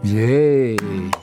Yeah.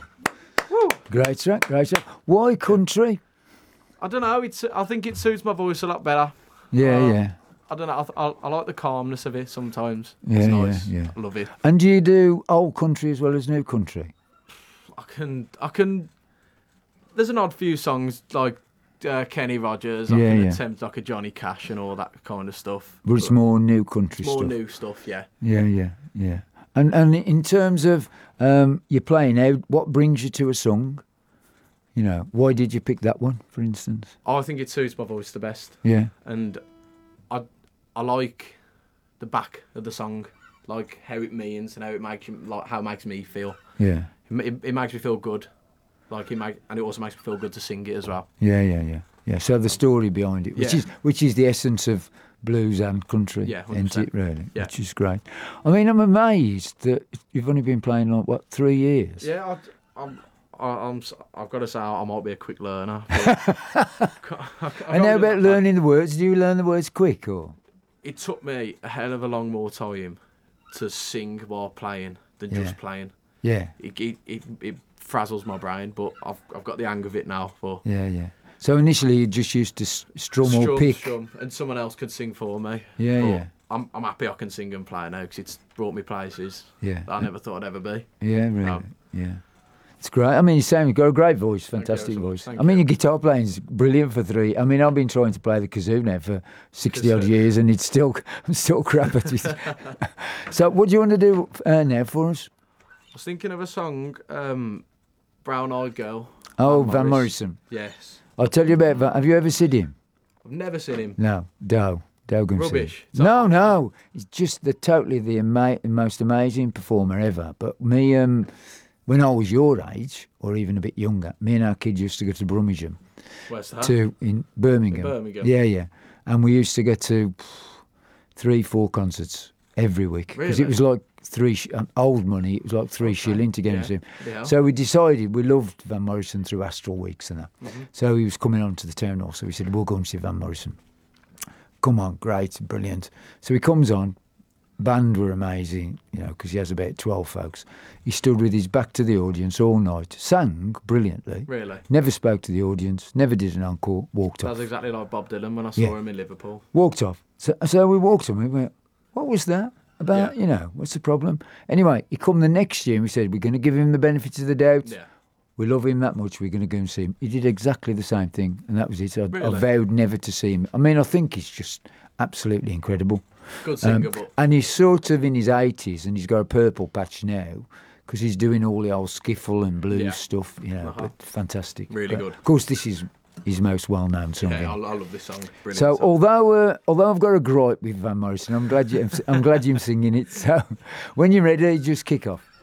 Great track, great track. Why country? I don't know. I think it suits my voice a lot better. Yeah. I don't know. I like the calmness of it sometimes. Yeah, It's nice. yeah. I love it. And do you do old country as well as new country? I can. There's an odd few songs like Kenny Rogers. I can attempt like a Johnny Cash and all that kind of stuff. But it's more new country more stuff. new stuff, yeah. Yeah. And in terms of you playing out, what brings you to a song? You know, why did you pick that one, for instance? I think it suits my voice the best. Yeah. And I like the back of the song, like how it means and how it makes me feel. Yeah. It makes me feel good, and it also makes me feel good to sing it as well. Yeah. So the story behind it, which is the essence of blues and country, isn't it? Really, yeah. Which is great. I mean, I'm amazed that you've only been playing like 3 years. Yeah, I've got to say I might be a quick learner. And how about learning the words? Do you learn the words quick or? It took me a hell of a long more time to sing while playing than just playing. Yeah. It frazzles my brain, but I've got the hang of it now. But yeah. So initially you just used to strum or pick, and someone else could sing for me. Yeah. I'm happy I can sing and play now because it's brought me places that I never thought I'd ever be. Yeah, really. Yeah. It's great. I mean, you've got a great voice, fantastic voice. I mean, your guitar playing's brilliant for 3. I mean, I've been trying to play the kazoo now for 60 odd years, and I'm still crap at it. So, what do you want to do now for us? I was thinking of a song, Brown Eyed Girl. Oh, Van Morrison. Yes. I'll tell you about Van. Have you ever seen him? I've never seen him. No, Dogan. Rubbish. No. He's just the most amazing performer ever. But me, when I was your age, or even a bit younger, me and our kids used to go to Brummagem. Where's that? In Birmingham. Yeah. And we used to go to 3-4 concerts every week. Because it was like old money, it was like 3 shilling to get him to him. Yeah. So we decided, we loved Van Morrison through Astral Weeks and that. Mm-hmm. So he was coming on to the town hall, so we said, we'll go and see Van Morrison. Come on, great, brilliant. So he comes on, band were amazing, because he has about 12 folks. He stood with his back to the audience all night, sang brilliantly. Really? Never spoke to the audience, never did an encore, walked off. That's exactly like Bob Dylan when I saw him in Liverpool. Walked off. So we walked on, we went, what was that about, what's the problem? Anyway, he come the next year and we said, we're going to give him the benefit of the doubt. Yeah. We love him that much, we're going to go and see him. He did exactly the same thing, and that was it. I vowed never to see him. I mean, I think he's just absolutely incredible. Good singer, and he's sort of in his 80s, and he's got a purple patch now, because he's doing all the old skiffle and blues stuff, but fantastic. Really good. Of course, this is his most well-known song. Yeah, I love this song. Brilliant so, song. although I've got a gripe with Van Morrison, I'm glad you're singing it. So, when you're ready, just kick off.